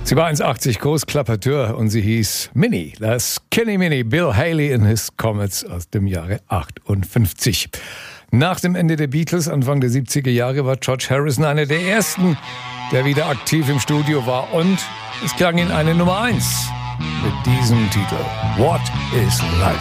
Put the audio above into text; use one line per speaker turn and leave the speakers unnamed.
Sie war 1,80 groß, Klappertür und sie hieß Minnie. Das Skinny Minnie, Bill Haley in His Comets aus dem Jahre 58. Nach dem Ende der Beatles, Anfang der 70er Jahre, war George Harrison einer der ersten, der wieder aktiv im Studio war. Und es klang in eine Nummer 1 mit diesem Titel. What is Life?